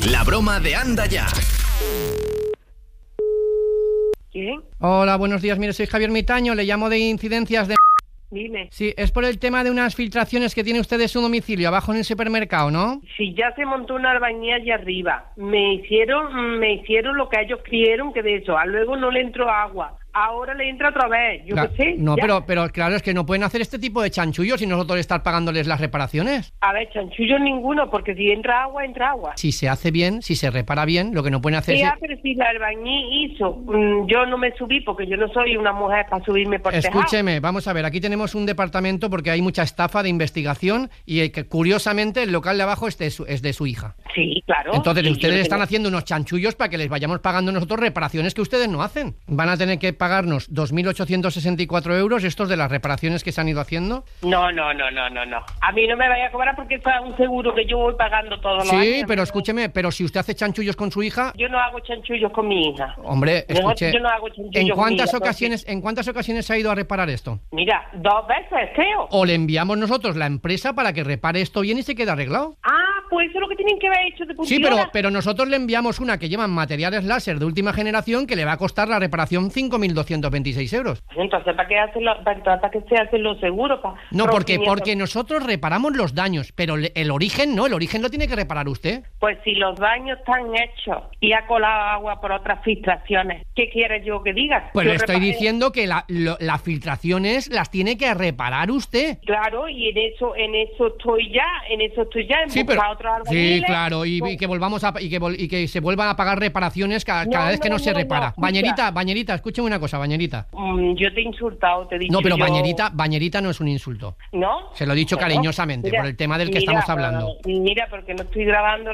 La broma de Anda Ya. ¿Quién? Hola, buenos días. Mire, soy Javier Mitaño, le llamo de Incidencias de... Dime. Sí, es por el tema de unas filtraciones que tiene usted de su domicilio, abajo en el supermercado, ¿no? Si ya se montó una albañía allá arriba, me hicieron lo que ellos creyeron que de eso, luego no le entró agua. Ahora le entra otra vez, yo qué sé. No, ya. pero claro, es que no pueden hacer este tipo de chanchullos y nosotros estar pagándoles las reparaciones. A ver, chanchullo ninguno, porque si entra agua, entra agua. Si se hace bien, si se repara bien, lo que no pueden hacer es... Pero si la albañí hizo, yo no me subí porque yo no soy una mujer para subirme por tejado. Escúcheme, vamos a ver, aquí tenemos un departamento porque hay mucha estafa de investigación y que curiosamente el local de abajo es de su hija. Sí, claro. Entonces sí, ustedes están haciendo unos chanchullos para que les vayamos pagando nosotros reparaciones que ustedes no hacen. Van a tener que pagarnos 2.864 euros estos de las reparaciones que se han ido haciendo. No. A mí no me vaya a cobrar porque esto es un seguro que yo voy pagando todos los años. Sí, pero escúcheme, pero si usted hace chanchullos con su hija... Yo no hago chanchullos con mi hija. Hombre, escuche, Yo no hago chanchullos ¿en con mi hija, cuántas ocasiones se ha ido a reparar esto? Mira, 2 veces, creo. O le enviamos nosotros la empresa para que repare esto bien y se quede arreglado. Pues eso es lo que tienen que haber hecho de puntillola. Sí, pero nosotros le enviamos una que llevan materiales láser de última generación que le va a costar la reparación 5.226 euros. Entonces, ¿para qué se hacen los seguros? No, porque nosotros reparamos los daños, pero el origen no, el origen lo tiene que reparar usted. Pues si los daños están hechos y ha colado agua por otras filtraciones, ¿qué quieres yo que diga? Pues yo le estoy diciendo que las filtraciones las tiene que reparar usted. Claro, y en eso estoy ya, en sí, buscar otros albañiles. Sí, claro, y que volvamos y que se vuelvan a pagar reparaciones cada vez que no se repara. Bañerita, escúcheme una cosa, Bañerita. Yo te he insultado, te he dicho. No, pero Bañerita no es un insulto. ¿No? Se lo he dicho cariñosamente, por el tema del que estamos hablando. Mira, porque no estoy grabando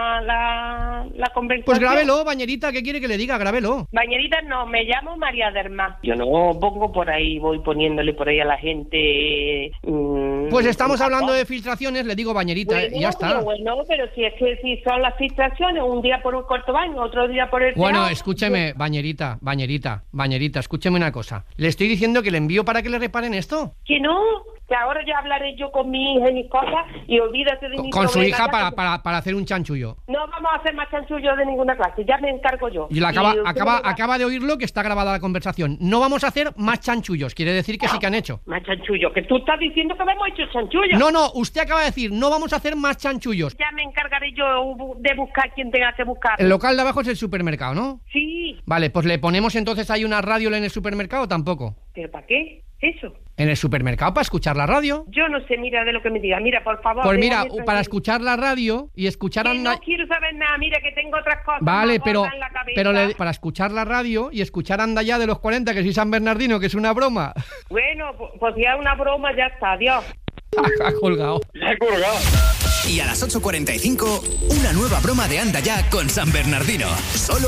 la conversación. Pues grábelo, Bañerita, ¿qué quiere que le diga? Grábelo. Bañerita no, me llamo María Derma. Yo no pongo por ahí, voy poniéndole por ahí a la gente... pues estamos hablando de filtraciones, le digo Bañerita, y ya está. Bueno, pero si son las filtraciones, un día por un cuarto baño, otro día por el... Bueno, escúcheme, Bañerita, escúcheme una cosa. Le estoy diciendo que le envío para que le reparen esto. Que no, que ahora ya hablaré yo con mi hija y mis cosas y olvídate de mi con su hija ya para hacer un chanchullo. No vamos a hacer más chanchullos de ninguna clase, ya me encargo yo. Y acaba de oírlo, que está grabada la conversación. No vamos a hacer más chanchullos, quiere decir que sí que han hecho. Más chanchullos, que tú estás diciendo que hemos hecho chanchullos. No, usted acaba de decir, no vamos a hacer más chanchullos. Ya me encargaré yo de buscar quien tenga que buscar. El local de abajo es el supermercado, ¿no? Sí. Vale, pues le ponemos entonces ahí una radio en el supermercado, tampoco. ¿Pero para qué? Eso. ¿En el supermercado para escuchar la radio? Yo no sé, mira, de lo que me diga. Mira, por favor. Pues mira, para escuchar la radio y escuchar... No quiero saber nada, mira que tengo otras cosas. Vale, pero para escuchar la radio y escuchar Anda Ya de los 40, que soy San Bernardino, que es una broma. Bueno, pues ya una broma, ya está, adiós. Ha colgado. La he colgado. Y a las 8:45, una nueva broma de Anda Ya con San Bernardino. Solo